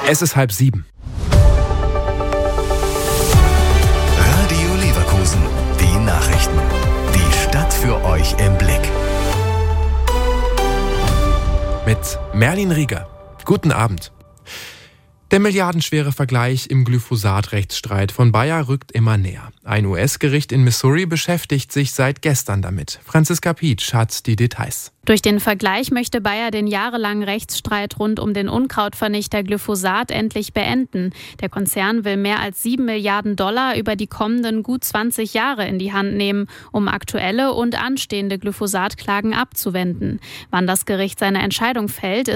Es ist 6:30. Radio Leverkusen, die Nachrichten. Die Stadt für euch im Blick. Mit Merlin Rieger. Guten Abend. Der milliardenschwere Vergleich im Glyphosat-Rechtsstreit von Bayer rückt immer näher. Ein US-Gericht in Missouri beschäftigt sich seit gestern damit. Franziska Pietsch hat die Details. Durch den Vergleich möchte Bayer den jahrelangen Rechtsstreit rund um den Unkrautvernichter Glyphosat endlich beenden. Der Konzern will mehr als $7 Milliarden über die kommenden gut 20 Jahre in die Hand nehmen, um aktuelle und anstehende Glyphosat-Klagen abzuwenden. Wann das Gericht seine Entscheidung fällt,